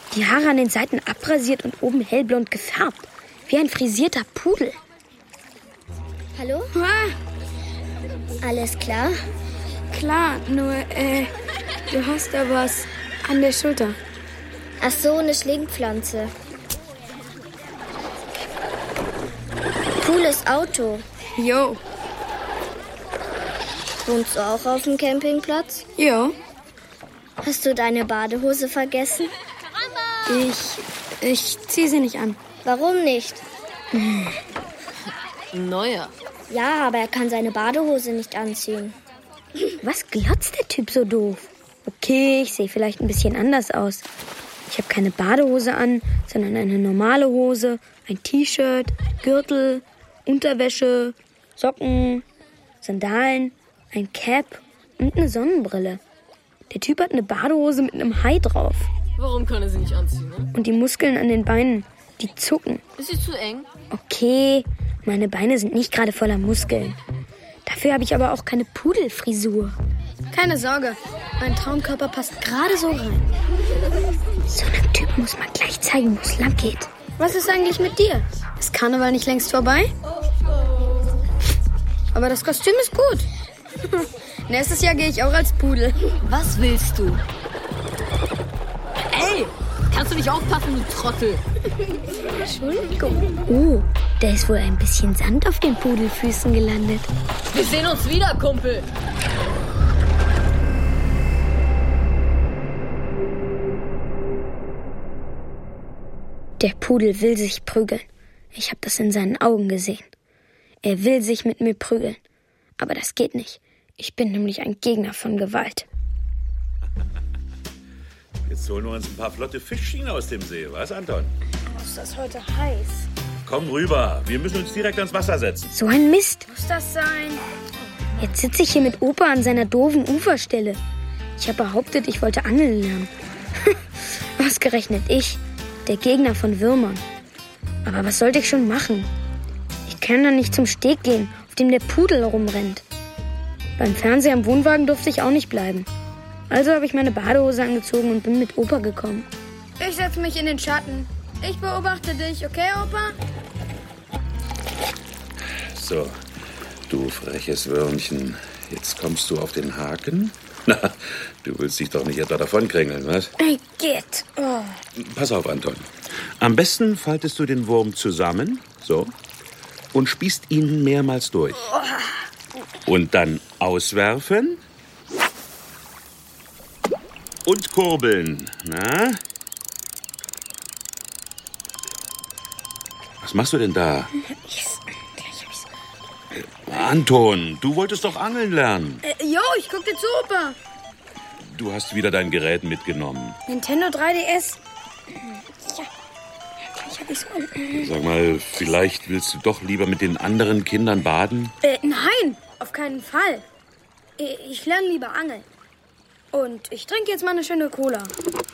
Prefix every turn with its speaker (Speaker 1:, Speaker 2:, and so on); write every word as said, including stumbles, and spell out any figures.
Speaker 1: Die Haare an den Seiten abrasiert und oben hellblond gefärbt. Wie ein frisierter Pudel.
Speaker 2: Hallo?
Speaker 3: Ah,
Speaker 2: Alles klar?
Speaker 3: klar, nur, äh, du hast da was an der Schulter.
Speaker 2: Ach so, eine Schlingpflanze. Cooles Auto.
Speaker 3: Jo.
Speaker 2: Wohnst du auch auf dem Campingplatz?
Speaker 3: Jo.
Speaker 2: Hast du deine Badehose vergessen?
Speaker 3: Ich, ich zieh sie nicht an.
Speaker 2: Warum nicht?
Speaker 4: Neuer.
Speaker 2: Ja, aber er kann seine Badehose nicht anziehen.
Speaker 1: Was glotzt der Typ so doof? Okay, ich sehe vielleicht ein bisschen anders aus. Ich habe keine Badehose an, sondern eine normale Hose, ein T-Shirt, Gürtel, Unterwäsche, Socken, Sandalen, ein Cap und eine Sonnenbrille. Der Typ hat eine Badehose mit einem Hai drauf.
Speaker 4: Warum kann er sie nicht anziehen, ne?
Speaker 1: Und die Muskeln an den Beinen, die zucken.
Speaker 4: Ist sie zu eng?
Speaker 1: Okay, meine Beine sind nicht gerade voller Muskeln. Dafür habe ich aber auch keine Pudelfrisur.
Speaker 3: Keine Sorge, mein Traumkörper passt gerade so rein.
Speaker 1: So einem Typ muss man gleich zeigen, wo es lang geht.
Speaker 3: Was ist eigentlich mit dir? Ist Karneval nicht längst vorbei? Aber das Kostüm ist gut. Nächstes Jahr gehe ich auch als Pudel.
Speaker 4: Was willst du? Ey, kannst du nicht aufpassen, du Trottel?
Speaker 1: Entschuldigung. Oh, da ist wohl ein bisschen Sand auf den Pudelfüßen gelandet.
Speaker 4: Wir sehen uns wieder, Kumpel.
Speaker 1: Der Pudel will sich prügeln. Ich habe das in seinen Augen gesehen. Er will sich mit mir prügeln. Aber das geht nicht. Ich bin nämlich ein Gegner von Gewalt.
Speaker 5: Jetzt holen wir uns ein paar flotte Fischchen aus dem See, was, Anton?
Speaker 3: Ist das heute heiß?
Speaker 5: Komm rüber, wir müssen uns direkt ans Wasser setzen.
Speaker 1: So ein Mist.
Speaker 3: Muss das sein?
Speaker 1: Jetzt sitze ich hier mit Opa an seiner doofen Uferstelle. Ich habe behauptet, ich wollte angeln lernen. Ausgerechnet ich, der Gegner von Würmern. Aber was sollte ich schon machen? Ich kann doch nicht zum Steg gehen, auf dem der Pudel rumrennt. Beim Fernseher im Wohnwagen durfte ich auch nicht bleiben. Also habe ich meine Badehose angezogen und bin mit Opa gekommen.
Speaker 3: Ich setze mich in den Schatten. Ich beobachte dich, okay, Opa?
Speaker 5: So, du freches Würmchen, jetzt kommst du auf den Haken? Na, du willst dich doch nicht etwa davonkringeln, was?
Speaker 3: Ey, geht. Oh.
Speaker 5: Pass auf, Anton. Am besten faltest du den Wurm zusammen, so, und spießt ihn mehrmals durch. Und dann auswerfen und kurbeln. Na? Was machst du denn da?
Speaker 3: Yes. Gleich hab ich's.
Speaker 5: Anton, du wolltest doch angeln lernen.
Speaker 3: Äh, jo, ich guck dir zu, Opa.
Speaker 5: Du hast wieder dein Gerät mitgenommen.
Speaker 3: Nintendo drei D S. Ja, gleich hab ich's.
Speaker 5: Sag mal, vielleicht willst du doch lieber mit den anderen Kindern baden?
Speaker 3: Äh, nein, auf keinen Fall. Ich lerne lieber angeln. Und ich trinke jetzt mal eine schöne Cola.